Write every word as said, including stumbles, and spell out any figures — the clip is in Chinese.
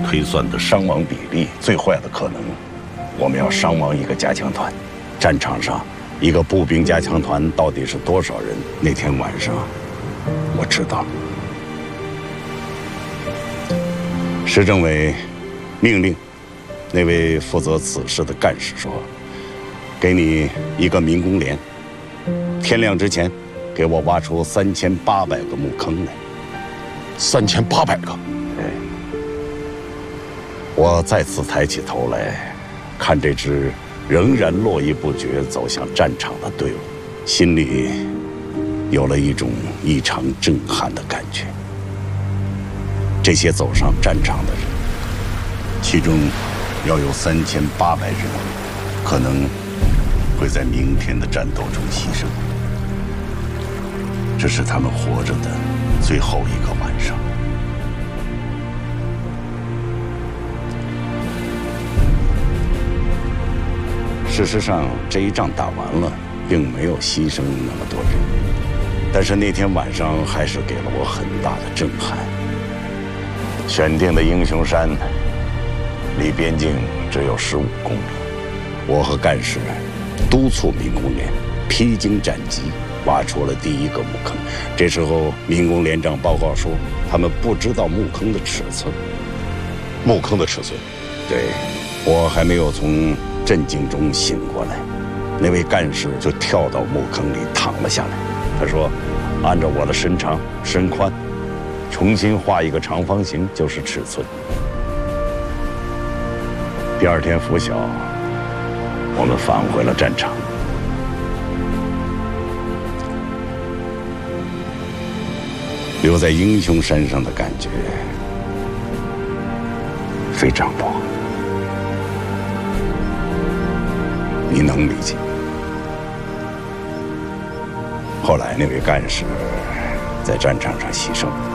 推算的伤亡比例，最坏的可能，我们要伤亡一个加强团。战场上，一个步兵加强团到底是多少人？那天晚上，我知道。市政委命令那位负责此事的干事说：“给你一个民工连，天亮之前，给我挖出三千八百个墓坑来。 三千八百个。” 哎，我再次抬起头来，看这支仍然络绎不绝走向战场的队伍，心里有了一种异常震撼的感觉。这些走上战场的人，其中要有三千八百人，可能会在明天的战斗中牺牲。这是他们活着的最后一个晚上。事实上，这一仗打完了，并没有牺牲那么多人，但是那天晚上还是给了我很大的震撼。选定的英雄山离边境只有十五公里，我和干事督促民工连披荆斩棘，挖出了第一个墓坑。这时候，民工连长报告说，他们不知道墓坑的尺寸。 墓坑的尺寸？ 对，我还没有从震惊中醒过来，那位干事就跳到墓坑里躺了下来。他说：“按照我的身长、身宽，重新画一个长方形就是尺寸。”第二天拂晓，我们返回了战场。留在英雄山上的感觉非常不好，你能理解。后来那位干事在战场上牺牲了。